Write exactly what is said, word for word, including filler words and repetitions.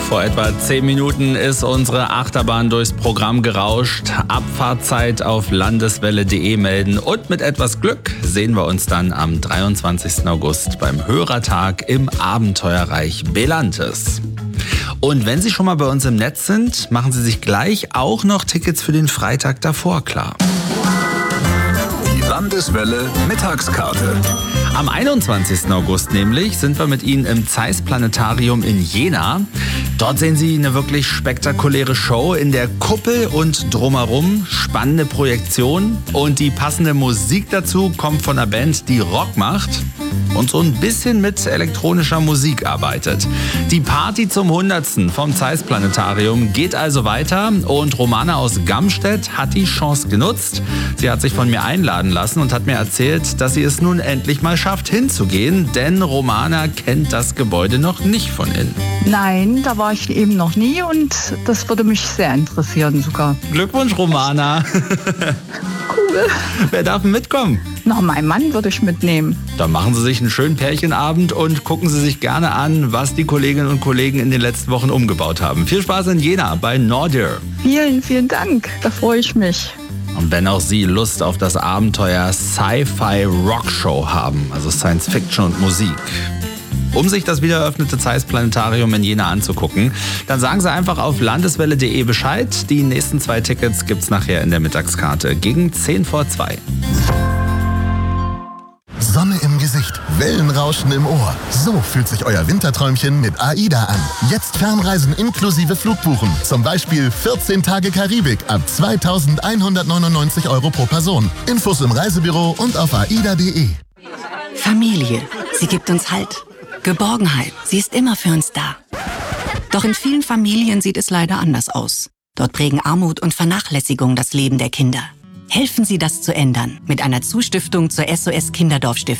Vor etwa zehn Minuten ist unsere Achterbahn durchs Programm gerauscht. Abfahrtzeit auf landeswelle punkt de melden und mit etwas Glück sehen wir uns dann am dreiundzwanzigsten August beim Hörertag im Abenteuerreich Belantes. Und wenn Sie schon mal bei uns im Netz sind, machen Sie sich gleich auch noch Tickets für den Freitag davor klar. Die Landeswelle Mittagskarte. Am einundzwanzigsten August nämlich sind wir mit Ihnen im Zeiss Planetarium in Jena. Dort sehen Sie eine wirklich spektakuläre Show in der Kuppel und drumherum. Spannende Projektion und die passende Musik dazu kommt von einer Band, die Rock macht und so ein bisschen mit elektronischer Musik arbeitet. Die Party zum hundertsten vom Zeiss Planetarium geht also weiter und Romana aus Gamstedt hat die Chance genutzt. Sie hat sich von mir einladen lassen und hat mir erzählt, dass sie es nun endlich mal schafft hinzugehen, denn Romana kennt das Gebäude noch nicht von innen. Nein, da war ich eben noch nie und das würde mich sehr interessieren sogar. Glückwunsch, Romana. Cool. Wer darf denn mitkommen? Na, meinen Mann würde ich mitnehmen. Dann machen Sie sich einen schönen Pärchenabend und gucken Sie sich gerne an, was die Kolleginnen und Kollegen in den letzten Wochen umgebaut haben. Viel Spaß in Jena bei Nordir. Vielen, vielen Dank. Da freue ich mich. Und wenn auch Sie Lust auf das Abenteuer Sci-Fi Rock Show haben, also Science Fiction und Musik, um sich das wieder eröffnete Zeiss Planetarium in Jena anzugucken, dann sagen Sie einfach auf landeswelle punkt de Bescheid. Die nächsten zwei Tickets gibt's nachher in der Mittagskarte gegen zehn vor zwei. Sonne im Gesicht, Wellenrauschen im Ohr. So fühlt sich euer Winterträumchen mit AIDA an. Jetzt Fernreisen inklusive Flugbuchen. Zum Beispiel vierzehn Tage Karibik ab zweitausendeinhundertneunundneunzig Euro pro Person. Infos im Reisebüro und auf aida punkt de. Familie, sie gibt uns Halt. Geborgenheit, sie ist immer für uns da. Doch in vielen Familien sieht es leider anders aus. Dort prägen Armut und Vernachlässigung das Leben der Kinder. Helfen Sie, das zu ändern mit einer Zustiftung zur S O S Kinderdorfstiftung.